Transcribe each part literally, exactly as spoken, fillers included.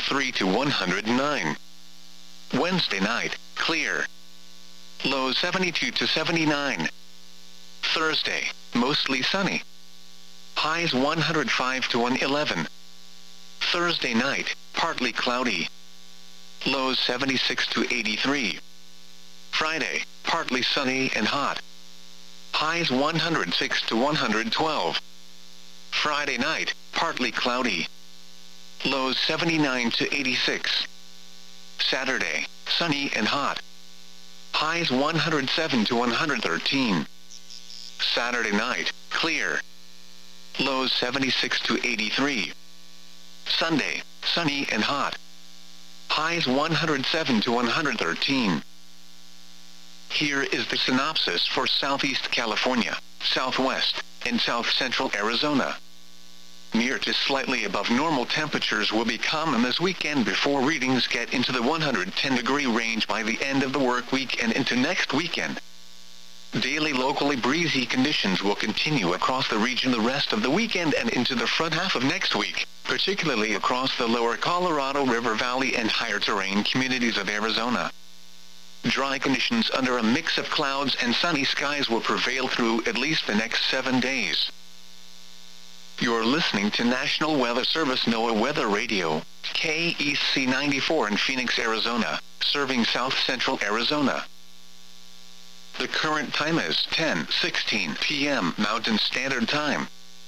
three to one hundred nine. Wednesday night, clear. Lows seventy-two to seventy-nine. Thursday, mostly sunny. Highs one hundred five to one eleven. Thursday night, partly cloudy. Lows seventy-six to eighty-three. Friday, partly sunny and hot. Highs one hundred six to one hundred twelve. Friday night, partly cloudy. Lows seventy-nine to eighty-six. Saturday, sunny and hot. Highs one hundred seven to one hundred thirteen. Saturday night, clear. Lows seventy-six to eighty-three. Sunday, sunny and hot. Highs one hundred seven to one hundred thirteen. Here is the synopsis for Southeast California, Southwest, and South Central Arizona. Near to slightly above normal temperatures will be common this weekend before readings get into the one hundred ten degree range by the end of the work week and into next weekend. Daily locally breezy conditions will continue across the region the rest of the weekend and into the front half of next week, particularly across the lower Colorado River Valley and higher terrain communities of Arizona. Dry conditions under a mix of clouds and sunny skies will prevail through at least the next seven days. You're listening to National Weather Service NOAA Weather Radio, K E C ninety-four in Phoenix, Arizona, serving South Central Arizona. The current time is ten sixteen p m Mountain Standard Time.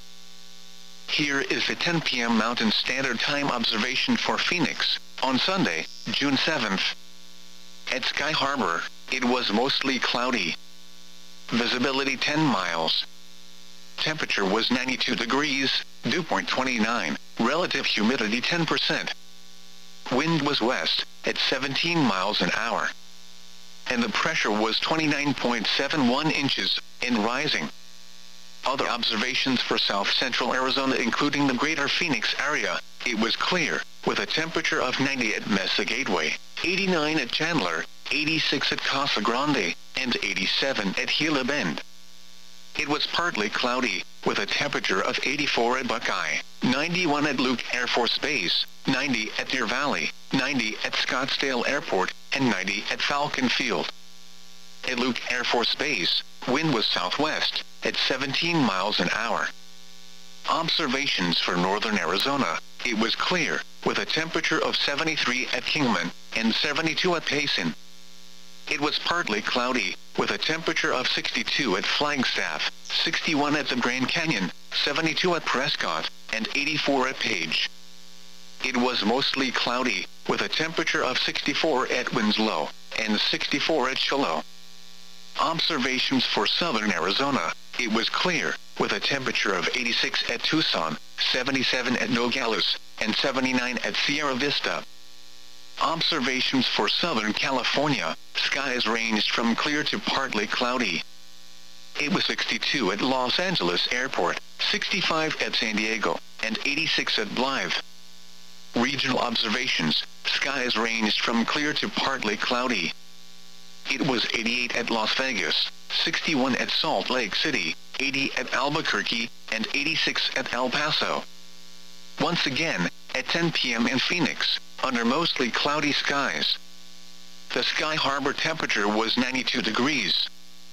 Here is the ten p m Mountain Standard Time observation for Phoenix, on Sunday, June seventh. At Sky Harbor, it was mostly cloudy. Visibility ten miles. Temperature was ninety-two degrees, dew point twenty-nine, relative humidity ten percent. Wind was west, at seventeen miles an hour. And the pressure was twenty-nine point seven one inches, and rising. Other observations for South Central Arizona including the greater Phoenix area, it was clear, with a temperature of ninety at Mesa Gateway, eighty-nine at Chandler, eighty-six at Casa Grande, and eighty-seven at Gila Bend. It was partly cloudy, with a temperature of eighty-four at Buckeye, ninety-one at Luke Air Force Base, ninety at Deer Valley, ninety at Scottsdale Airport, and ninety at Falcon Field. At Luke Air Force Base, wind was southwest, at seventeen miles an hour. Observations for northern Arizona, it was clear, with a temperature of seventy-three at Kingman, and seventy-two at Payson. It was partly cloudy, with a temperature of sixty-two at Flagstaff, sixty-one at the Grand Canyon, seventy-two at Prescott, and eighty-four at Page. It was mostly cloudy, with a temperature of sixty-four at Winslow, and sixty-four at Shiloh. Observations for southern Arizona, it was clear, with a temperature of eighty-six at Tucson, seventy-seven at Nogales, and seventy-nine at Sierra Vista. Observations for Southern California, skies ranged from clear to partly cloudy. It was sixty-two at Los Angeles Airport, sixty-five at San Diego, and eighty-six at Blythe. Regional observations, skies ranged from clear to partly cloudy. It was eighty-eight at Las Vegas, sixty-one at Salt Lake City, eighty at Albuquerque, and eighty-six at El Paso. Once again, at ten p m in Phoenix, under mostly cloudy skies. The Sky Harbor temperature was ninety-two degrees.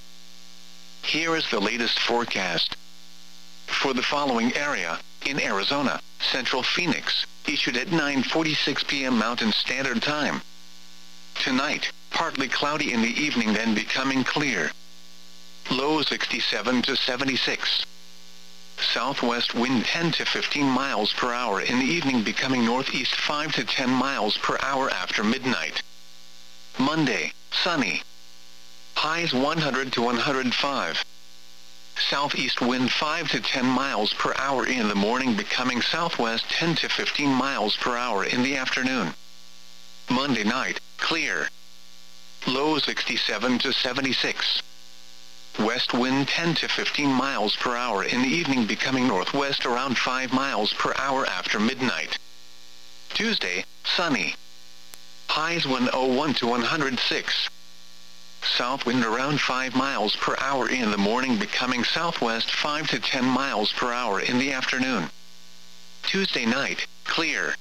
Here is the latest forecast. For the following area, in Arizona, Central Phoenix, issued at nine forty-six p m Mountain Standard Time. Tonight, partly cloudy in the evening then becoming clear. Low sixty-seven to seventy-six. Southwest wind ten to fifteen miles per hour in the evening becoming northeast five to ten miles per hour after midnight. Monday, sunny. Highs one hundred to one hundred five. Southeast wind five to ten miles per hour in the morning becoming southwest ten to fifteen miles per hour in the afternoon. Monday night, clear. Low sixty-seven to seventy-six. West wind ten to fifteen miles per hour in the evening becoming northwest around five miles per hour after midnight. Tuesday, sunny. Highs one oh one to one hundred six. South wind around five miles per hour in the morning becoming southwest five to ten miles per hour in the afternoon. Tuesday night, clear.